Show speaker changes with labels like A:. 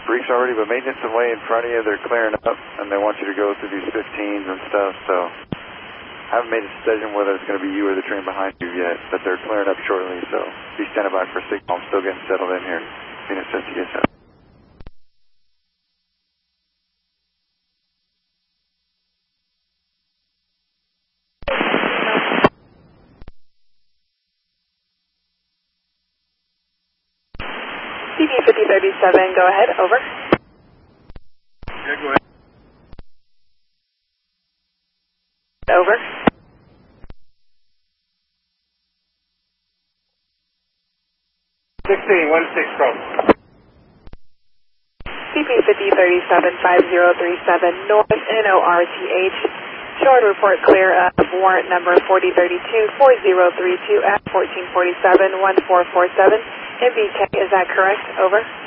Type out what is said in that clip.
A: Breeks already, but maintenance is way in front of you. They're clearing up, and they want you to go through these 15s and stuff, so I haven't made a decision whether it's going to be you or the train behind you yet, but they're clearing up shortly, so be standing by for a signal. I'm still getting settled in here. Phoenix City gets out.
B: CB 5037, go ahead, over.
A: Yeah, go ahead.
B: Over. CP 5037 5037, North NORTH. Short report clear of warrant number 4032 4032 at 1447 1447. MBK, is that correct? Over.